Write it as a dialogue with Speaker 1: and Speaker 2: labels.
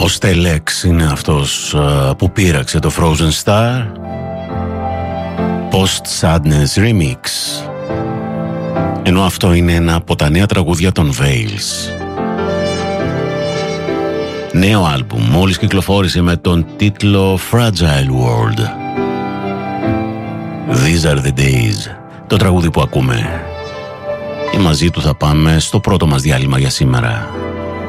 Speaker 1: Ο Στελέξ είναι αυτός που πείραξε το Frozen Star. Post Sadness Remix. Ενώ αυτό είναι ένα από τα νέα τραγούδια των Veils. Νέο άλμπουμ, μόλις κυκλοφόρησε με τον τίτλο Fragile World. These are the days. Το τραγούδι που ακούμε. Και μαζί του θα πάμε στο πρώτο μας διάλειμμα για σήμερα.